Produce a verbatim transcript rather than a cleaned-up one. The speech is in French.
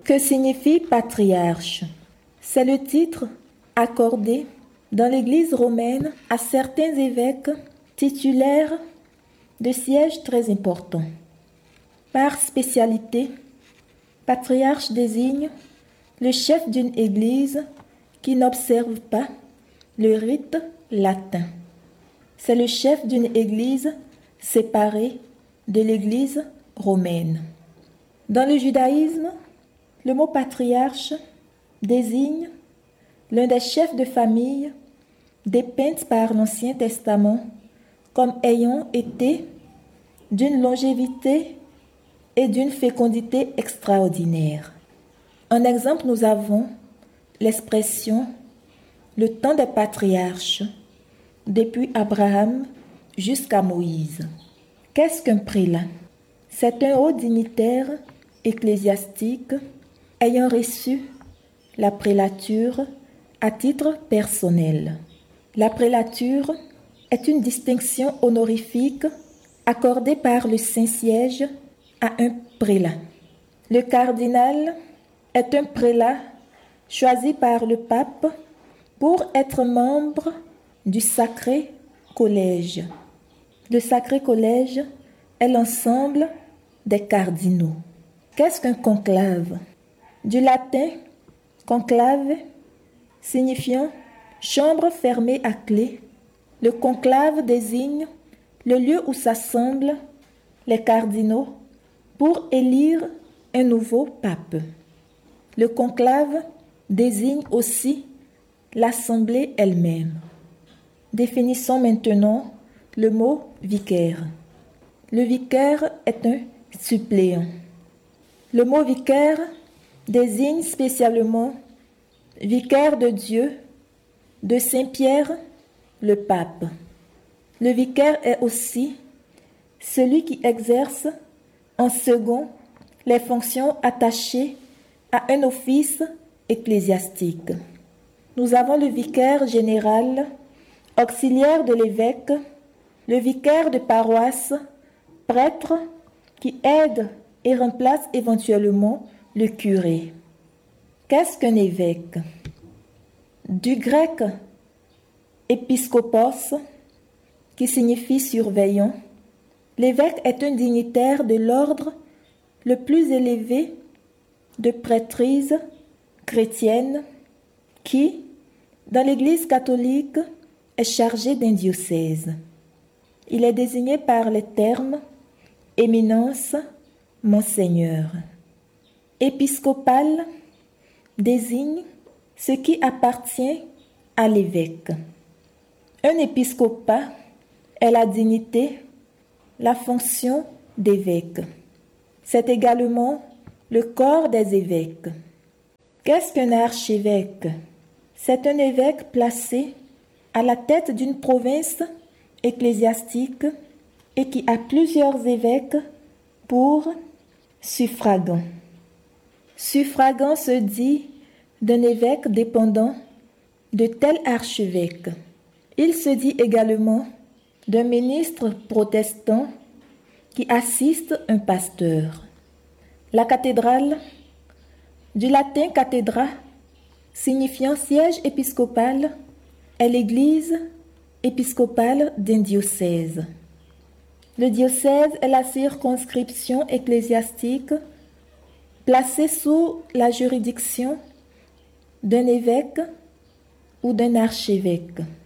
Que signifie patriarche? C'est le titre accordé dans l'Église romaine à certains évêques titulaires de sièges très importants. Par spécialité, patriarche désigne le chef d'une église qui n'observe pas le rite latin. C'est le chef d'une église séparée de l'église romaine. Dans le judaïsme, le mot patriarche désigne l'un des chefs de famille dépeints par l'Ancien Testament comme ayant été d'une longévité et d'une fécondité extraordinaire. En exemple, nous avons l'expression « le temps des patriarches » depuis Abraham jusqu'à Moïse. Qu'est-ce qu'un prélat? C'est un haut dignitaire ecclésiastique ayant reçu la prélature à titre personnel. La prélature est une distinction honorifique accordée par le Saint-Siège à un prélat. Le cardinal est un prélat choisi par le pape pour être membre du Sacré Collège. Le Sacré Collège est l'ensemble des cardinaux. Qu'est-ce qu'un conclave? Du latin conclave signifiant chambre fermée à clé. Le conclave désigne le lieu où s'assemblent les cardinaux pour élire un nouveau pape. Le conclave désigne aussi l'assemblée elle-même. Définissons maintenant le mot vicaire. Le vicaire est un suppléant. Le mot vicaire désigne spécialement vicaire de Dieu, de Saint-Pierre, le pape. Le vicaire est aussi celui qui exerce en second les fonctions attachées à un office ecclésiastique. Nous avons le vicaire général, auxiliaire de l'évêque, le vicaire de paroisse, prêtre qui aide et remplace éventuellement le curé. Qu'est-ce qu'un évêque? Du grec épiscopos, qui signifie surveillant, l'évêque est un dignitaire de l'ordre le plus élevé de prêtrise chrétienne qui, dans l'Église catholique, est chargé d'un diocèse. Il est désigné par les termes « éminence »,« monseigneur ». Épiscopal désigne ce qui appartient à l'évêque. Un épiscopat est la dignité, la fonction d'évêque. C'est également le corps des évêques. Qu'est-ce qu'un archevêque? C'est un évêque placé à la tête d'une province ecclésiastique et qui a plusieurs évêques pour suffragant. Suffragant se dit d'un évêque dépendant de tel archevêque. Il se dit également d'un ministre protestant qui assiste un pasteur. La cathédrale, du latin cathedra, signifiant siège épiscopal, est l'église épiscopale d'un diocèse. Le diocèse est la circonscription ecclésiastique placée sous la juridiction d'un évêque ou d'un archevêque.